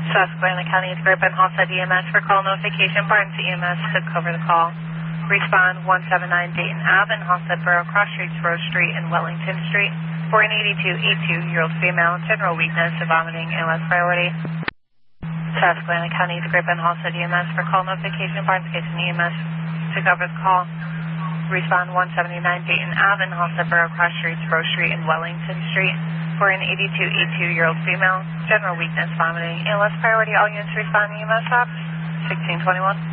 Susquehanna County Group and Halstead EMS for call notification. Barnes EMS took over the call. Respond 179 Dayton Ave and Halstead Borough, Cross Streets, Rose Street, and Wellington Street for an 82-year-old female, general weakness, vomiting, and less priority. Susquehanna County Group and Halstead EMS for call notification. Barnes EMS took over the call. Respond 179 Dayton Ave and Halstead Borough, Cross Streets, Rose Street, and Wellington Street for an 82-year-old female, general weakness, vomiting, and less priority. All units respond EMS stops 1621.